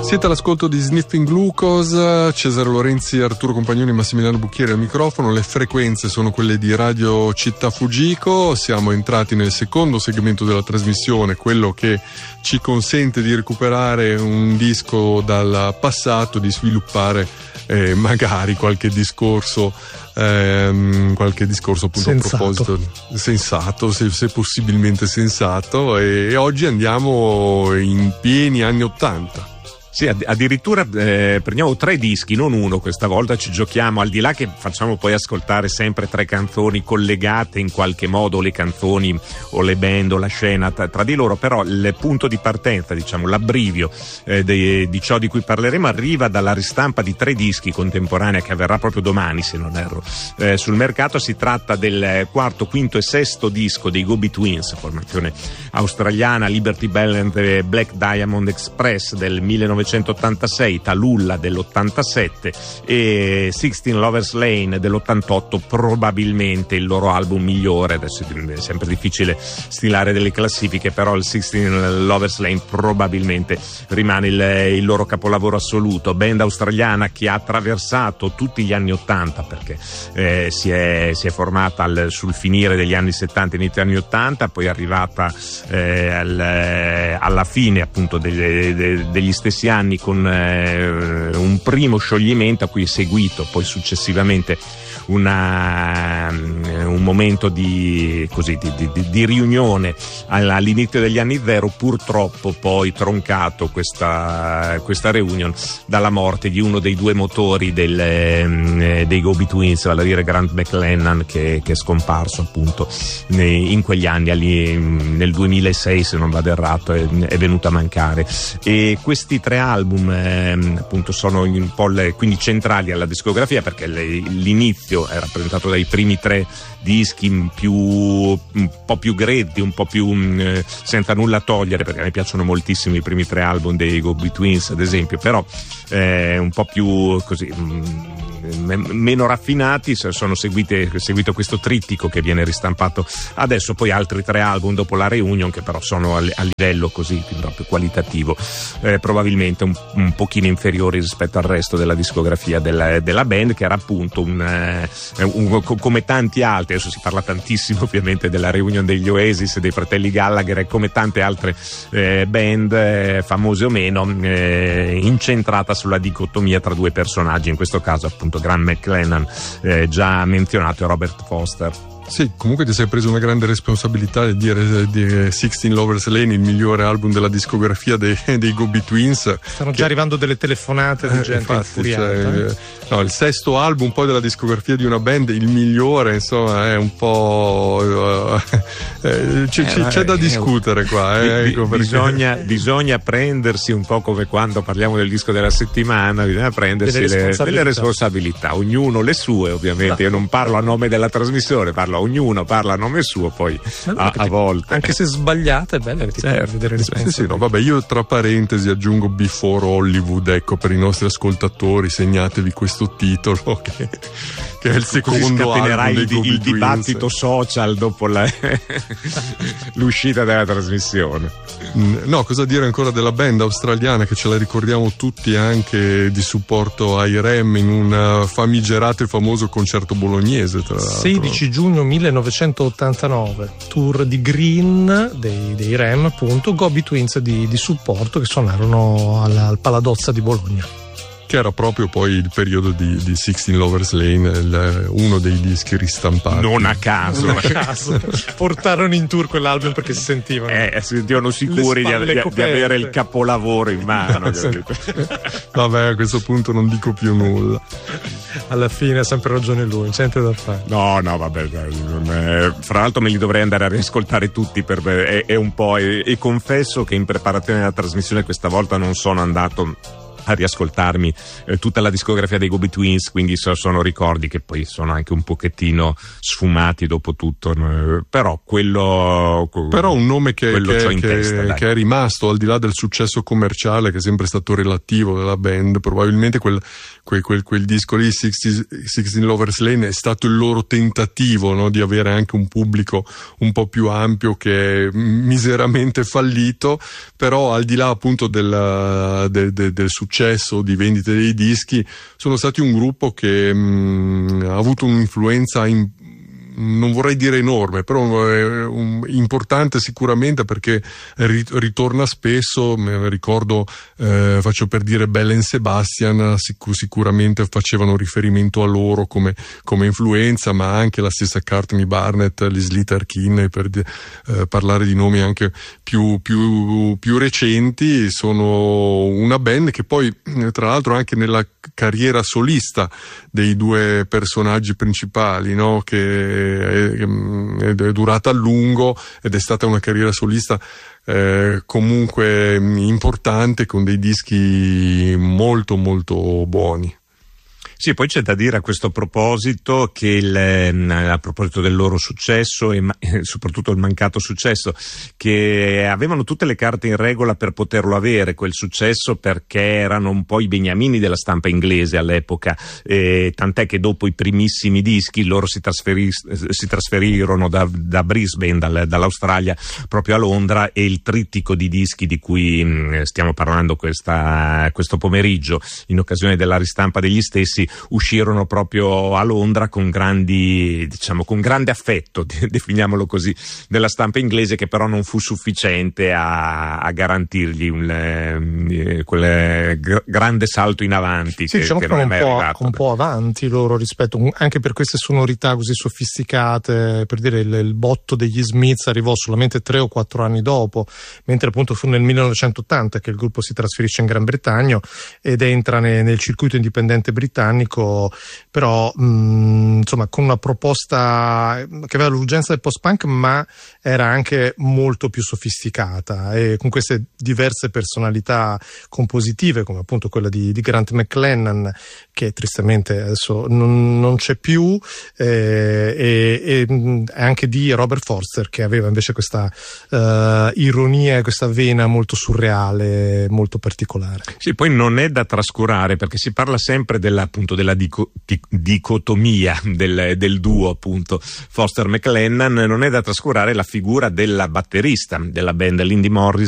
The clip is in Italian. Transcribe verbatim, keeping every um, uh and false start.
Siete all'ascolto di Sniffing Glucose, Cesare Lorenzi, Arturo Compagnoni, Massimiliano Bucchieri al microfono. Le frequenze sono quelle di Radio Città Fujiko. Siamo entrati nel secondo segmento della trasmissione, quello che ci consente di recuperare un disco dal passato, di sviluppare eh, magari qualche discorso ehm, qualche discorso appunto sensato. A proposito sensato, se, se possibilmente sensato, e, e oggi andiamo in pieni anni ottanta. Sì, addirittura eh, prendiamo tre dischi, non uno questa volta, ci giochiamo, al di là che facciamo poi ascoltare sempre tre canzoni collegate in qualche modo, le canzoni o le band o la scena tra, tra di loro, però il punto di partenza, diciamo l'abbrivio eh, de, di ciò di cui parleremo arriva dalla ristampa di tre dischi contemporanea che avverrà proprio domani, se non erro, eh, sul mercato. Si tratta del quarto, quinto e sesto disco dei Go-Betweens, formazione australiana, Liberty Bell and the Black Diamond Express del millenovecentottantasei, Talulla dell'ottantasette e Sixteen Lovers Lane dell'ottantotto, probabilmente il loro album migliore. Adesso è sempre difficile stilare delle classifiche, però il Sixteen Lovers Lane probabilmente rimane il, il loro capolavoro assoluto. Band australiana che ha attraversato tutti gli anni ottanta, perché eh, si, è, si è formata al, sul finire degli anni settanta, inizio anni ottanta, poi è arrivata eh, al, alla fine appunto degli, degli stessi anni con eh, un primo scioglimento a cui è seguito poi successivamente una, un momento di, così, di, di, di riunione all'inizio degli anni zero, purtroppo poi troncato questa, questa reunion dalla morte di uno dei due motori del, eh, dei Go-Betweens, vale a dire Grant McLennan, che, che è scomparso appunto in quegli anni, lì, nel duemilasei se non vado errato, è, è venuto a mancare. E questi tre album eh, appunto sono un po' le, quindi centrali alla discografia, perché le, l'inizio è rappresentato dai primi tre dischi più un po' più grezzi, un po' più eh, senza nulla togliere, perché a me piacciono moltissimo i primi tre album dei Go-Betweens ad esempio, però eh, un po' più così mh, meno raffinati. Sono seguite, seguito questo trittico che viene ristampato adesso, poi altri tre album dopo la reunion che però sono a, a livello così proprio qualitativo eh, probabilmente un, un pochino inferiori rispetto al resto della discografia della, della band, che era appunto un, eh, un, come tanti altri. Adesso si parla tantissimo ovviamente della reunion degli Oasis e dei fratelli Gallagher, e come tante altre eh, band eh, famose o meno eh, incentrata sulla dicotomia tra due personaggi, in questo caso appunto Grant McLennan eh, già menzionato, e Robert Foster. Sì, comunque ti sei preso una grande responsabilità di dire di Sixteen Lovers Lane il migliore album della discografia dei, dei Go-Betweens. Stanno che, già arrivando delle telefonate di gente infatti, infuriata. Cioè, no, il sesto album poi della discografia di una band, il migliore, insomma, è un po' uh, eh, c'è, eh, c'è da discutere qua. Eh, ecco bisogna, bisogna prendersi un po' come quando parliamo del disco della settimana, bisogna prendersi delle responsabilità, le, delle responsabilità, ognuno le sue ovviamente. Io non parlo a nome della trasmissione, parlo ognuno parla a nome suo, poi a, a volte anche se sbagliata è bella che ti certo, vedere le sì, sì, no, vabbè, io tra parentesi aggiungo Before Hollywood, ecco, per i nostri ascoltatori segnatevi questo titolo che, che è il secondo album il, di, il dibattito social dopo la, l'uscita della trasmissione. No, cosa dire ancora della band australiana, che ce la ricordiamo tutti anche di supporto ai Rem in un famigerato e famoso concerto bolognese, tra l'altro. sedici giugno millenovecentottantanove, tour di Green dei, dei Rem, appunto, Go-Betweens di, di supporto, che suonarono al, al Paladozza di Bologna, che era proprio poi il periodo di, di Sixteen Lovers Lane, il, uno dei dischi ristampati. Non a caso, non a caso. Portarono in tour quell'album perché si sentivano eh, si sentivano sicuri di, di, di avere il capolavoro in mano. Vabbè, a questo punto non dico più nulla. Alla fine ha sempre ragione lui, non c'è niente da fare. No, no, vabbè, non è... fra l'altro me li dovrei andare a riascoltare tutti per... è, è un po' e, e confesso che in preparazione della trasmissione questa volta non sono andato a riascoltarmi eh, tutta la discografia dei Go-Betweens, quindi so, sono ricordi che poi sono anche un pochettino sfumati dopo tutto, eh, però quello però un nome che, quello che, c'ho in che, testa, che è rimasto al di là del successo commerciale, che è sempre stato relativo della band. Probabilmente quel, quel, quel, quel disco lì, sixteen Lovers Lane, è stato il loro tentativo, no, di avere anche un pubblico un po' più ampio, che è miseramente fallito. Però al di là appunto del, del, del, del successo di vendite dei dischi, sono stati un gruppo che mh, ha avuto un'influenza in, non vorrei dire enorme, però è un, importante sicuramente, perché ritorna spesso. Ricordo, eh, faccio per dire, Belle and Sebastian, sic- sicuramente facevano riferimento a loro come, come influenza, ma anche la stessa Courtney Barnett, Liz Slater Kinney, per eh, parlare di nomi anche più, più, più recenti. Sono una band che poi, tra l'altro, anche nella carriera solista dei due personaggi principali, no, che È, è durata a lungo, ed è stata una carriera solista eh, comunque importante, con dei dischi molto molto buoni. Sì, poi c'è da dire a questo proposito che il, a proposito del loro successo e ma, soprattutto il mancato successo, che avevano tutte le carte in regola per poterlo avere quel successo, perché erano un po' i beniamini della stampa inglese all'epoca, eh, tant'è che dopo i primissimi dischi loro si, trasferi, si trasferirono da, da Brisbane, dal, dall'Australia, proprio a Londra, e il trittico di dischi di cui mh, stiamo parlando questa, questo pomeriggio, in occasione della ristampa degli stessi, uscirono proprio a Londra con grandi, diciamo, con grande affetto, definiamolo così, della stampa inglese, che però non fu sufficiente a, a garantirgli un, eh, quel gr- grande salto in avanti. Sì, che, diciamo che che non un è mai po', arrivato. un po' avanti loro rispetto, anche per queste sonorità così sofisticate. Per dire, il, il botto degli Smiths arrivò solamente tre o quattro anni dopo, mentre appunto fu nel millenovecentottanta che il gruppo si trasferisce in Gran Bretagna ed entra ne, nel circuito indipendente britannico, però mh, insomma con una proposta che aveva l'urgenza del post-punk, ma era anche molto più sofisticata, e con queste diverse personalità compositive, come appunto quella di, di Grant McLennan, che tristemente adesso non, non c'è più, eh, e, e anche di Robert Forster, che aveva invece questa uh, ironia e questa vena molto surreale, molto particolare. Sì, poi non è da trascurare, perché si parla sempre della, appunto, della dico, di, dicotomia del, del duo, appunto, Foster-McLennan. Non è da trascurare la figura della batterista della band, Lindy Morris,